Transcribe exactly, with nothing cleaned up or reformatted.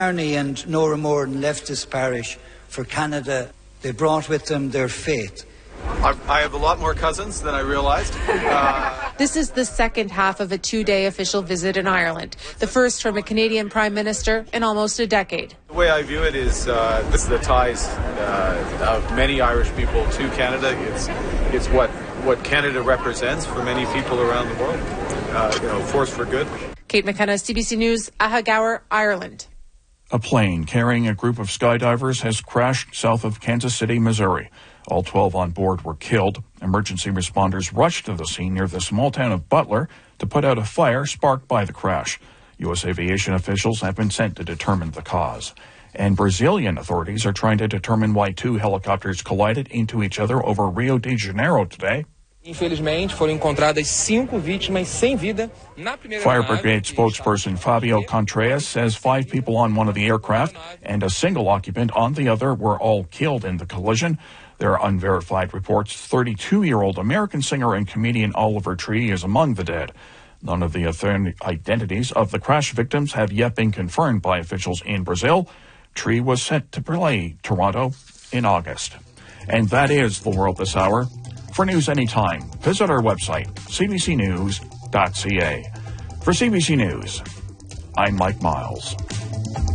Arnie and Nora Morden left this parish for Canada. They brought with them their faith. I have a lot more cousins than I realized. Uh... This is the second half of a two-day official visit in Ireland, the first from a Canadian Prime Minister in almost a decade. The way I view it is uh, this is the ties uh, of many Irish people to Canada. It's it's what, what Canada represents for many people around the world. Uh, you know, force for good. Kate McKenna, C B C News, Ahagower, Ireland. A plane carrying a group of skydivers has crashed south of Kansas City, Missouri. All twelve on board were killed. Emergency responders rushed to the scene near the small town of Butler to put out a fire sparked by the crash. U S aviation officials have been sent to determine the cause. And Brazilian authorities are trying to determine why two helicopters collided into each other over Rio de Janeiro today. Infelizmente, foram encontradas cinco vítimas sem vida. Fire Brigade spokesperson Fabio Contreras says five people on one of the aircraft and a single occupant on the other were all killed in the collision. There are unverified reports thirty-two-year-old American singer and comedian Oliver Tree is among the dead. None of the identities of the crash victims have yet been confirmed by officials in Brazil. Tree was set to play Toronto in August. And that is the world this hour. For news anytime, visit our website, c b c news dot c a. For C B C News, I'm Mike Miles.